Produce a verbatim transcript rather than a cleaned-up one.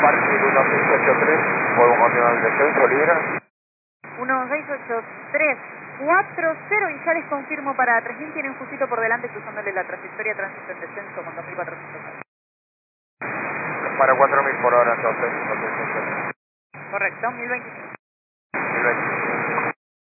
partir uno seis ocho tres, podemos continuar el descenso, libra. uno seis ocho tres cuatro cero y ya les confirmo para tres mil, tienen justito por delante cruzándole la trayectoria tránsito en descenso con dos mil cuatrocientos. Para cuatro mil por hora entonces, entonces, entonces. Correcto, mil veinticinco. mil veinticinco.